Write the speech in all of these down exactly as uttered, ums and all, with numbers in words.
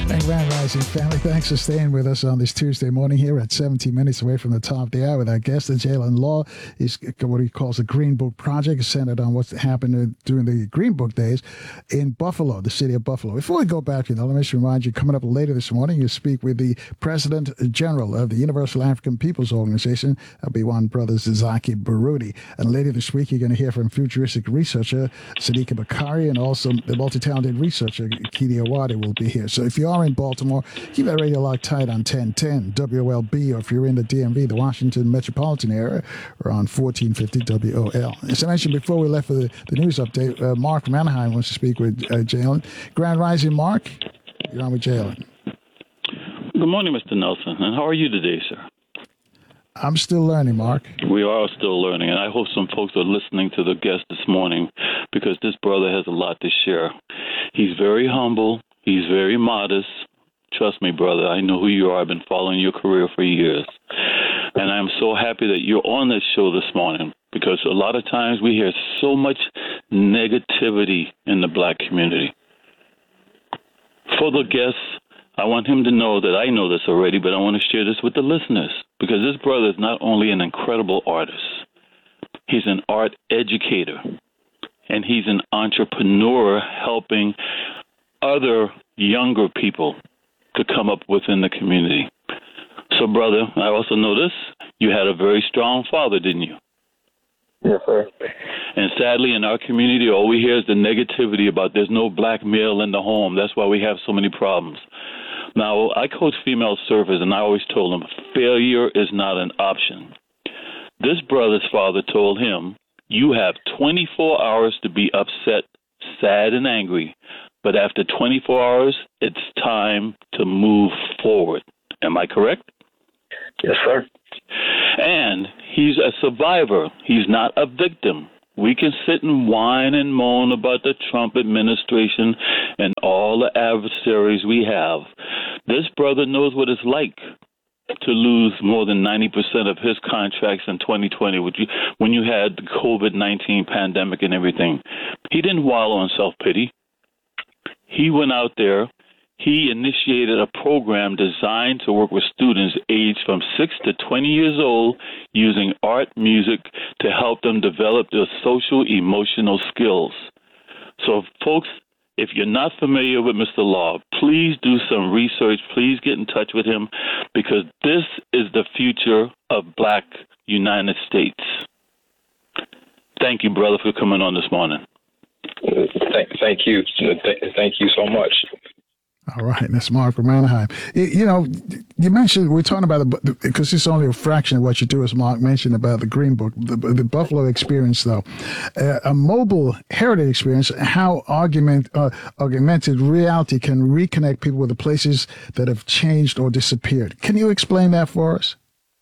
And Grand Rising family, thanks for staying with us on this Tuesday morning here at seventeen minutes away from the top of the hour with our guest, Jalen Law. Is what he calls the Green Book Project, centered on what's happened during the Green Book days in Buffalo, the city of Buffalo. Before we go back to that, let me just remind you, coming up later this morning, you speak with the President General of the Universal African Peoples Organization, that'll be one Brothers Zaki Baruti. And later this week, you're going to hear from futuristic researcher Sadiqa Bakari, and also the multi-talented researcher Kidi Awadi will be here. So if you are in Baltimore, keep that radio locked tight on ten ten W L B, or if you're in the D M V, the Washington metropolitan area, or on fourteen fifty W O L. As I mentioned before we left for the, the news update, uh, Mark from Anaheim wants to speak with uh, Jalen. Grand Rising, Mark. You're on with Jalen. Good morning, Mister Nelson. And how are you today, sir? I'm still learning, Mark. We are still learning, and I hope some folks are listening to the guest this morning, because this brother has a lot to share. He's very humble. He's very modest. Trust me, brother, I know who you are. I've been following your career for years. And I'm so happy that you're on this show this morning, because a lot of times we hear so much negativity in the black community. For the guests, I want him to know that I know this already, but I want to share this with the listeners, because this brother is not only an incredible artist, he's an art educator, and he's an entrepreneur helping other younger people to come up within the community. So, brother, I also know this. You had a very strong father, didn't you? Yes, sir. And sadly, in our community, all we hear is the negativity about there's no black male in the home. That's why we have so many problems. Now, I coach female surfers, and I always told them failure is not an option. This brother's father told him, you have twenty-four hours to be upset, sad, and angry, but after twenty-four hours, it's time to move forward. Am I correct? Yes, sir. And he's a survivor. He's not a victim. We can sit and whine and moan about the Trump administration and all the adversaries we have. This brother knows what it's like to lose more than ninety percent of his contracts in twenty twenty when you, when you had the COVID nineteen pandemic and everything. He didn't wallow in self-pity. He went out there. He initiated a program designed to work with students aged from six to twenty years old using art, music to help them develop their social, emotional skills. So, folks, if you're not familiar with Mister Law, please do some research. Please get in touch with him, because this is the future of Black United States. Thank you, brother, for coming on this morning. Thank, thank you. Thank you so much. All right, that's Mark from Anaheim. You know, you mentioned, we're talking about, the because it's only a fraction of what you do, as Mark mentioned, about the Green Book, the, the Buffalo experience, though. Uh, a mobile heritage experience, how argument, uh, augmented reality can reconnect people with the places that have changed or disappeared. Can you explain that for us?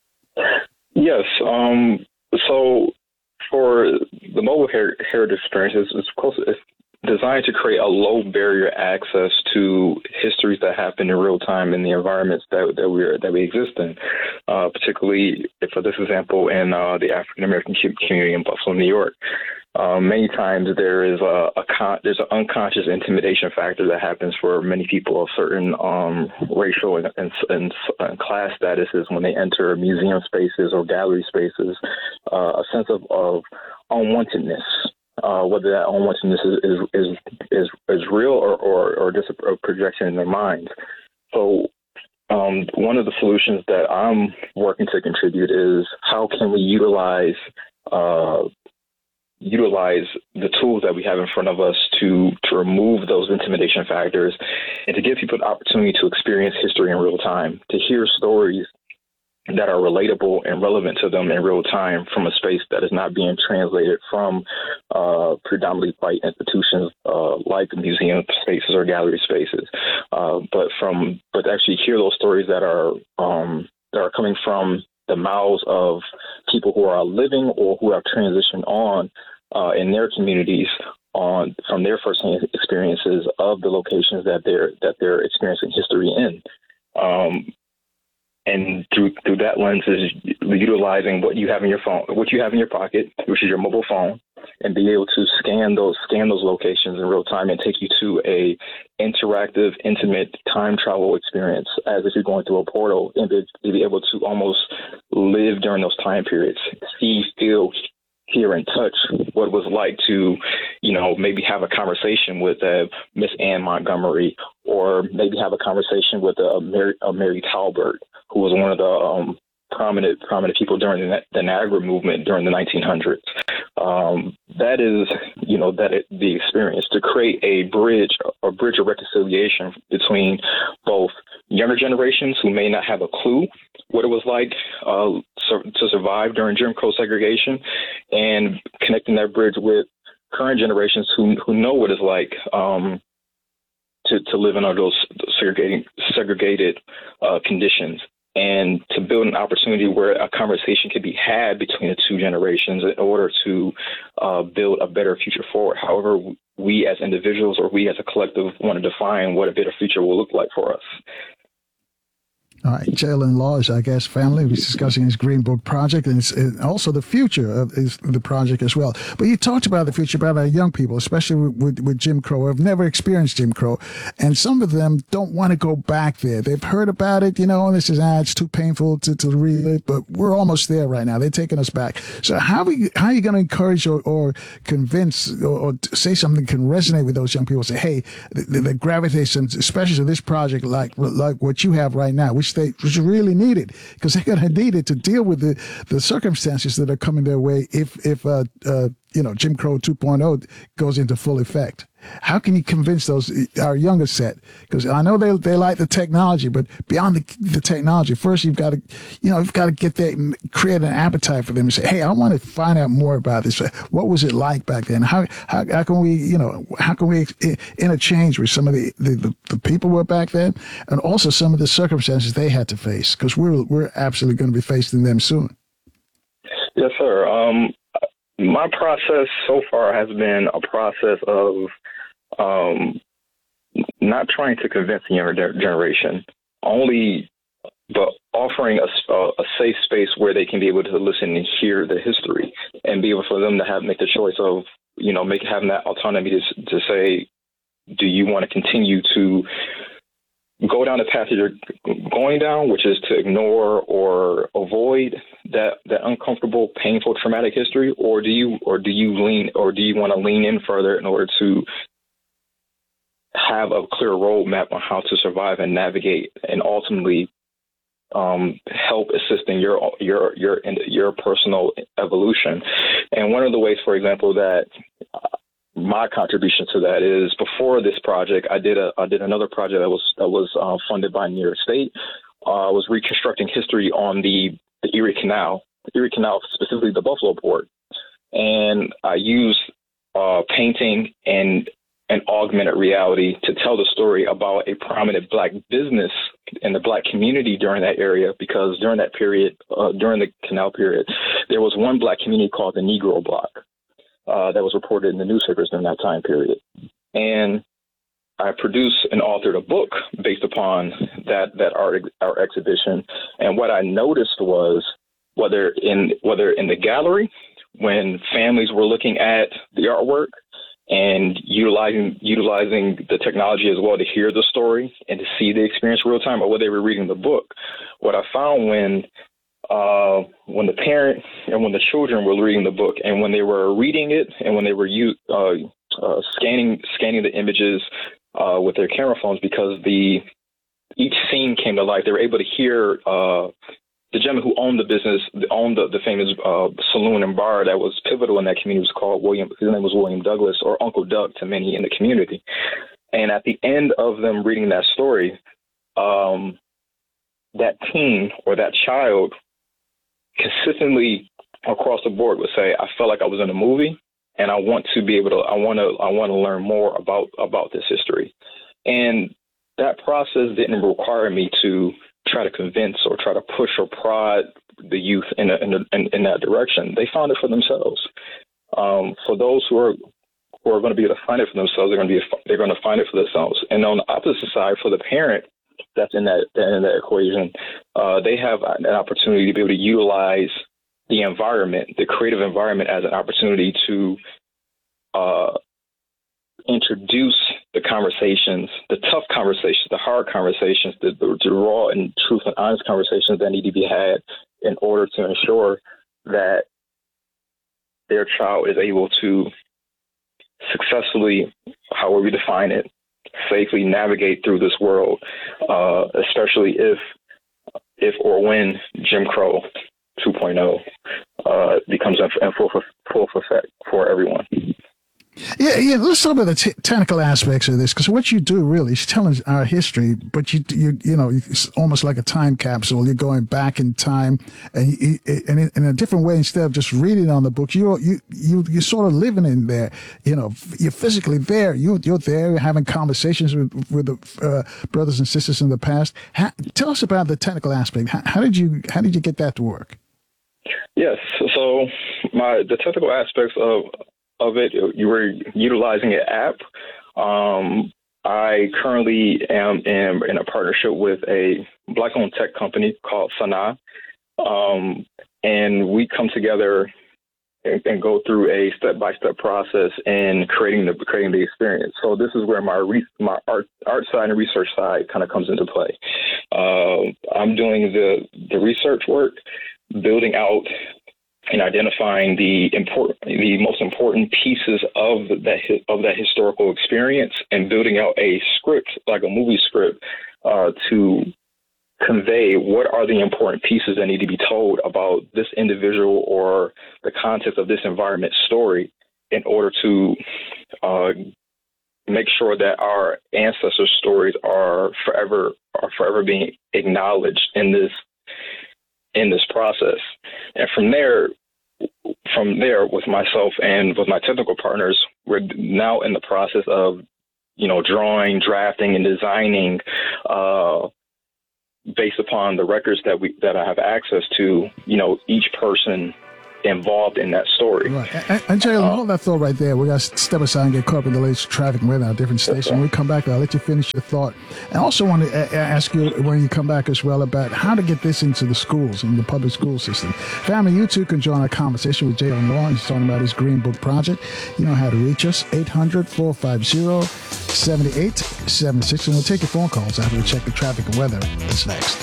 Yes. Um, so for the mobile her- heritage experience, it's, close, it's designed to create a low barrier access to histories that happen in real time in the environments that that we are, that we exist in. Uh, particularly, for this example, in uh, the African American community in Buffalo, New York, uh, many times there is a, a con- there's an unconscious intimidation factor that happens for many people of certain um, racial and, and, and, and class statuses when they enter museum spaces or gallery spaces. Uh, a sense of, of unwantedness. Uh, whether that unwantedness is is is is, is real or, or, or just a, a projection in their minds. So um, one of the solutions that I'm working to contribute is how can we utilize uh, utilize the tools that we have in front of us to to remove those intimidation factors and to give people the opportunity to experience history in real time, to hear stories that are relatable and relevant to them in real time from a space that is not being translated from uh, predominantly white institutions uh, like museum spaces or gallery spaces, uh, but from but to actually hear those stories that are um, that are coming from the mouths of people who are living or who have transitioned on uh, in their communities on from their firsthand experiences of the locations that they're that they're experiencing history in. Um, And through through that lens is utilizing what you have in your phone, what you have in your pocket, which is your mobile phone, and be able to scan those scan those locations in real time and take you to a interactive, intimate time travel experience as if you're going through a portal, and be, be able to almost live during those time periods, see, feel, hear, and touch what it was like to, you know, maybe have a conversation with uh, Miss Ann Montgomery, or maybe have a conversation with uh, Mary, uh, Mary Talbert, who was one of the um, prominent prominent people during the, the Niagara movement during the nineteen hundreds. Um, that is, you know, that it, the experience to create a bridge, a bridge of reconciliation between both younger generations who may not have a clue what it was like uh, sur- to survive during Jim Crow segregation, and connecting that bridge with current generations who who know what it's like um, to to live under those segregating segregated uh, conditions, and to build an opportunity where a conversation can be had between the two generations in order to uh, build a better future forward. However, we as individuals or we as a collective want to define what a better future will look like for us. All right, Jalen Law is our guest. Family. He's discussing his Green Book project, and, it's, and also the future of his, the project as well. But you talked about the future, about our young people, especially with, with, with Jim Crow, who have never experienced Jim Crow, and some of them don't want to go back there. They've heard about it, you know, and this is, ah, it's too painful to, to relive, but we're almost there right now. They're taking us back. So how are, we, how are you going to encourage or, or convince or, or say something that can resonate with those young people? Say, hey, the, the, the gravitation, especially to this project, like like what you have right now, which they which really needed, because they're going to need it to deal with the, the circumstances that are coming their way if if uh, uh, you know Jim Crow two point oh goes into full effect. How can you convince those our younger set? Because I know they they like the technology, but beyond the, the technology, first you've got to you know you've got to get that, create an appetite for them and say, hey, I want to find out more about this. What was it like back then? How how, how can we you know how can we interchange with some of the, the, the, the people who were back then, and also some of the circumstances they had to face? Because we're we're absolutely going to be facing them soon. Yes, sir. Um, my process so far has been a process of um, not trying to convince the younger generation, only but offering a, a safe space where they can be able to listen and hear the history, and be able for them to have make the choice of, you know, make having that autonomy to, to say, do you want to continue to go down the path that you're going down, which is to ignore or avoid that, that uncomfortable, painful, traumatic history, or do you or do you lean or do you want to lean in further in order to have a clear roadmap on how to survive and navigate, and ultimately um, help assist in your your your in your personal evolution? And one of the ways, for example, that my contribution to that is, before this project, I did a I did another project that was that was uh, funded by New York State. Uh, I was reconstructing history on the, the Erie Canal, the Erie Canal, specifically the Buffalo Port, and I used uh, painting and and augmented reality to tell the story about a prominent Black business in the Black community during that area, because during that period, uh, during the canal period, there was one Black community called the Negro Block. Uh, that was reported in the newspapers during that time period. And I produced and authored a book based upon that that art, art exhibition. And what I noticed was, whether in whether in the gallery, when families were looking at the artwork and utilizing utilizing the technology as well to hear the story and to see the experience real time, or whether they were reading the book, what I found when Uh, when the parent and when the children were reading the book, and when they were reading it, and when they were u- uh, uh, scanning scanning the images uh, with their camera phones, because the each scene came to life, they were able to hear uh, the gentleman who owned the business, owned the, the famous uh, saloon and bar that was pivotal in that community, was called William. His name was William Douglas, or Uncle Doug to many in the community. And at the end of them reading that story, um, that teen or that child consistently across the board would say, I felt like I was in a movie, and I want to be able to, I want to, I want to learn more about, about this history. And that process didn't require me to try to convince or try to push or prod the youth in, a, in, a, in, in that direction. They found it for themselves. Um, for those who are, who are going to be able to find it for themselves, they're going to be, they're going to find it for themselves. And on the opposite side, for the parent that's in that in that equation, uh, they have an opportunity to be able to utilize the environment, the creative environment, as an opportunity to uh, introduce the conversations, the tough conversations, the hard conversations, the, the, the raw and truth and honest conversations that need to be had in order to ensure that their child is able to successfully, however we define it, safely navigate through this world, uh, especially if, if or when Jim Crow two point oh uh, becomes in full, full effect for everyone. Yeah, yeah. Let's talk about the t- technical aspects of this, because what you do really is telling our history, but you, you, you know, it's almost like a time capsule. You're going back in time, and you, and in, in a different way. Instead of just reading on the book, you, you, you, you're sort of living in there. You know, you're physically there. You, you're there. You're having conversations with with the uh, brothers and sisters in the past. How, tell us about the technical aspect. How, how did you how did you get that to work? Yes. So my the technical aspects of of it, you were utilizing an app. Um, I currently am in, in a partnership with a Black-owned tech company called Sana, um, and we come together and, and go through a step-by-step process in creating the creating the experience. So this is where my re- my art art side and research side kind of comes into play. Uh, I'm doing the the research work, building out and identifying the important, the most important pieces of that of that historical experience, and building out a script, like a movie script, uh, to convey what are the important pieces that need to be told about this individual or the context of this environment story, in order to uh, make sure that our ancestors' stories are forever are forever being acknowledged in this. in this process. And from there, from there, with myself and with my technical partners, we're now in the process of, you know, drawing, drafting, and designing uh, based upon the records that we that I have access to, you know, each person involved in that story. Right. And, and Jalen, uh, hold that thought right there. We got to step aside and get caught up in the latest traffic and weather on different stations. When we come back, I'll let you finish your thought. And I also want to a- ask you, when you come back as well, about how to get this into the schools, in the public school system. Family, you too can join our conversation with Jalen Law. He's talking about his Green Book Project. You know how to reach us, eight hundred, four five zero, seven eight seven six. And we'll take your phone calls after we check the traffic and weather. That's next.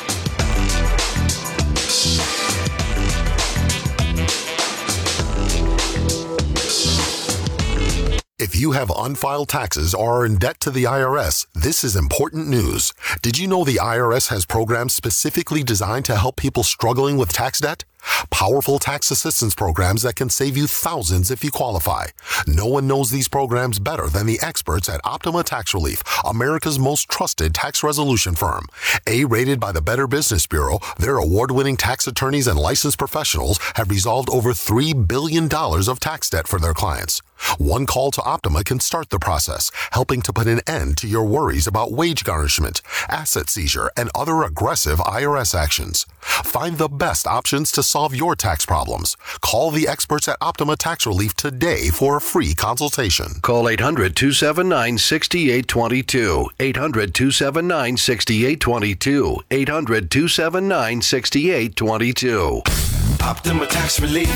If you have unfiled taxes or are in debt to the I R S, this is important news. Did you know the I R S has programs specifically designed to help people struggling with tax debt? Powerful tax assistance programs that can save you thousands if you qualify. No one knows these programs better than the experts at Optima Tax Relief, America's most trusted tax resolution firm. A-rated by the Better Business Bureau, their award-winning tax attorneys and licensed professionals have resolved over three billion dollars of tax debt for their clients. One call to Optima can start the process, helping to put an end to your worries about wage garnishment, asset seizure, and other aggressive I R S actions. Find the best options to solve your tax problems. Call the experts at Optima Tax Relief today for a free consultation. Call eight hundred, two seven nine, six eight two two. eight hundred, two seven nine, six eight two two. eight hundred, two seven nine, six eight two two. Optima Tax Relief.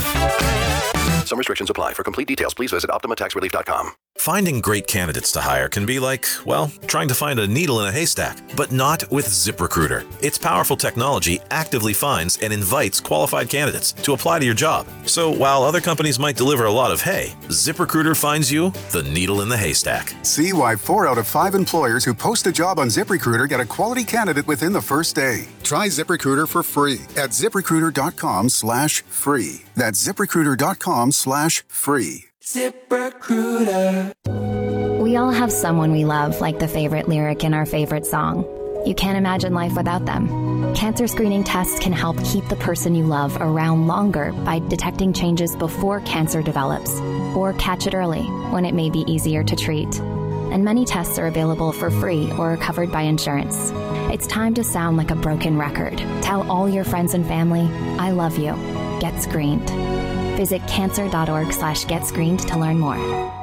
Some restrictions apply. For complete details, please visit optima tax relief dot com. Finding great candidates to hire can be like, well, trying to find a needle in a haystack, but not with ZipRecruiter. Its powerful technology actively finds and invites qualified candidates to apply to your job. So while other companies might deliver a lot of hay, ZipRecruiter finds you the needle in the haystack. See why four out of five employers who post a job on ZipRecruiter get a quality candidate within the first day. Try ZipRecruiter for free at ZipRecruiter.com slash free. That's ZipRecruiter.com slash free. ZipRecruiter. We all have someone we love, like the favorite lyric in our favorite song. You can't imagine life without them. Cancer screening tests can help keep the person you love around longer by detecting changes before cancer develops, or catch it early when it may be easier to treat. And many tests are available for free or are covered by insurance. It's time to sound like a broken record. Tell all your friends and family, I love you. Get screened. Visit cancer.org slash get screened to learn more.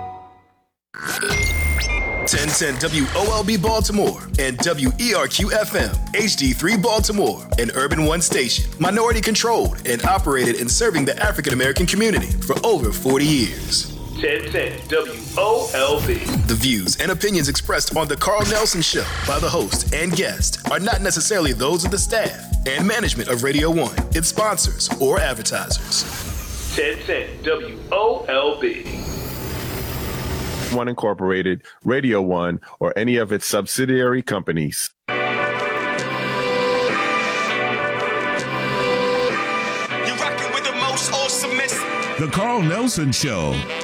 ten ten W O L B Baltimore and W E R Q F M H D three Baltimore, an Urban One station, minority controlled and operated in serving the African American community for over forty years. ten ten W O L B. The views and opinions expressed on The Carl Nelson Show by the host and guest are not necessarily those of the staff and management of Radio One, its sponsors, or advertisers. ten ten W O L B. One Incorporated, Radio One, or any of its subsidiary companies. The Carl Nelson Show